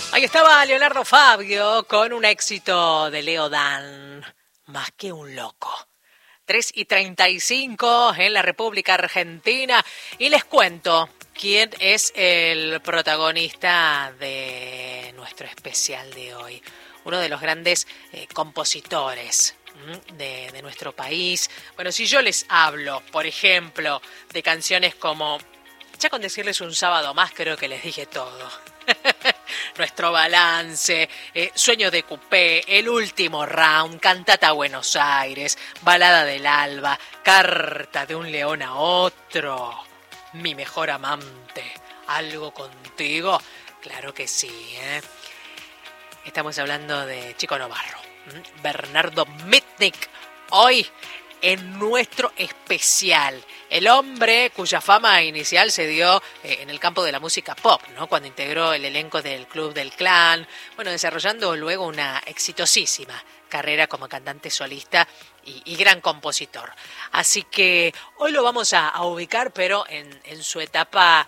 Ahí estaba Leonardo Fabio con un éxito de Leo Dan, Más que un loco. 3:35 en la República Argentina y les cuento quién es el protagonista de nuestro especial de hoy. Uno de los grandes compositores de nuestro país. Bueno, si yo les hablo, por ejemplo, de canciones como, ya con decirles un sábado más creo que les dije todo. Nuestro balance, Sueño de Coupé, El último round, Cantata a Buenos Aires, Balada del Alba, Carta de un león a otro, Mi mejor amante, Algo contigo, claro que sí, ¿eh? Estamos hablando de Chico Novarro, Bernardo Mitnick, hoy en nuestro especial. El hombre cuya fama inicial se dio en el campo de la música pop, ¿no? Cuando integró el elenco del Club del Clan, bueno, desarrollando luego una exitosísima carrera como cantante solista y gran compositor. Así que hoy lo vamos a ubicar, pero en su etapa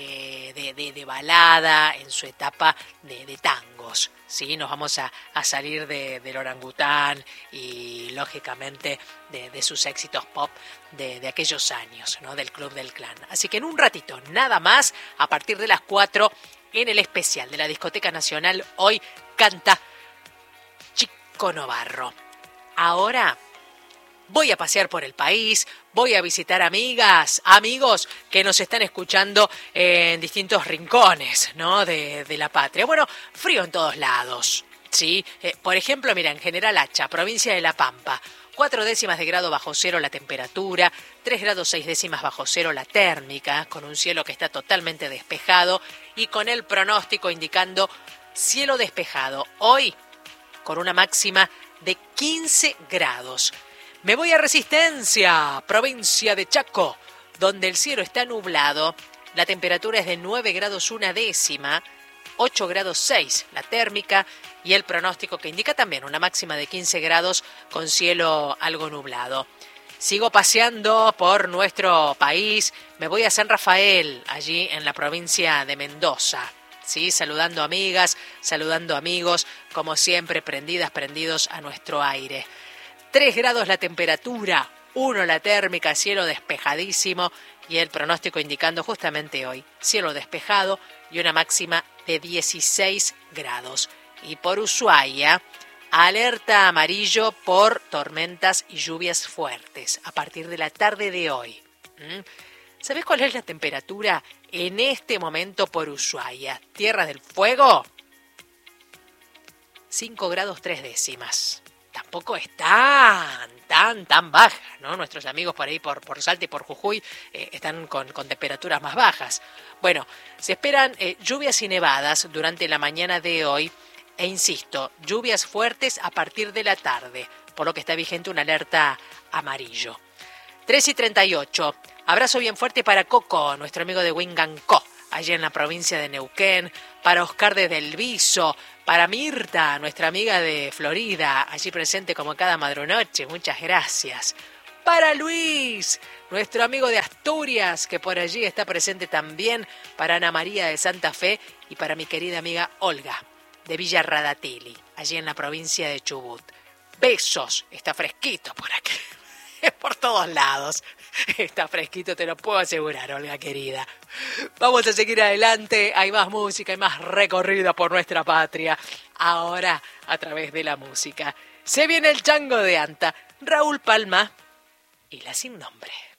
de balada, en su etapa de tangos. ¿Sí? Nos vamos a salir del orangután y lógicamente de sus éxitos pop de aquellos años, ¿no? Del Club del Clan. Así que en un ratito, nada más, a partir de las 4, en el especial de la Discoteca Nacional, hoy canta Chico Novarro. Ahora voy a pasear por el país, voy a visitar amigas, amigos que nos están escuchando en distintos rincones, ¿no? de la patria. Bueno, frío en todos lados, ¿sí? Por ejemplo, mira, en General Hacha, provincia de La Pampa, 4 décimas de grado bajo cero la temperatura, 3 grados 6 décimas bajo cero la térmica, con un cielo que está totalmente despejado y con el pronóstico indicando cielo despejado. Hoy, con una máxima de 15 grados. Me voy a Resistencia, provincia de Chaco, donde el cielo está nublado, la temperatura es de 9 grados 1 décima, 8 grados 6 la térmica y el pronóstico que indica también una máxima de 15 grados con cielo algo nublado. Sigo paseando por nuestro país, me voy a San Rafael, allí en la provincia de Mendoza. Sí, saludando amigas, saludando amigos, como siempre prendidos a nuestro aire. 3 grados la temperatura, 1 la térmica, cielo despejadísimo y el pronóstico indicando justamente hoy cielo despejado y una máxima de 16 grados. Y por Ushuaia, alerta amarillo por tormentas y lluvias fuertes a partir de la tarde de hoy. ¿Sabés cuál es la temperatura en este momento por Ushuaia? Tierra del Fuego, 5 grados 3 décimas. Tampoco es tan baja, ¿no? Nuestros amigos por ahí, por Salta y por Jujuy, están con temperaturas más bajas. Bueno, se esperan lluvias y nevadas durante la mañana de hoy, e insisto, lluvias fuertes a partir de la tarde, por lo que está vigente una alerta amarillo. 3:38, abrazo bien fuerte para Coco, nuestro amigo de Wingancó, allí en la provincia de Neuquén, para Oscar desde El Viso, para Mirta, nuestra amiga de Florida, allí presente como cada madrunoche, muchas gracias. Para Luis, nuestro amigo de Asturias, que por allí está presente también, para Ana María de Santa Fe y para mi querida amiga Olga, de Villa Radatili, allí en la provincia de Chubut. Besos, está fresquito por aquí, por todos lados. Está fresquito, te lo puedo asegurar, Olga querida. Vamos a seguir adelante, hay más música, hay más recorrido por nuestra patria. Ahora, a través de la música. Se viene el chango de Anta, Raúl Palma y la sin nombre.